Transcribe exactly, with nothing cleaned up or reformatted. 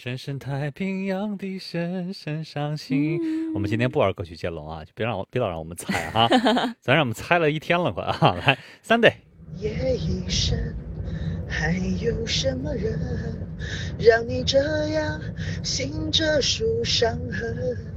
深深太平洋的深深伤心。我们今天不玩歌曲接龙啊，就别让我别老让我们猜哈、啊，咱让我们猜了一天了快啊！来，Sunday。 夜已深，还有什么人让你这样醒着数伤痕？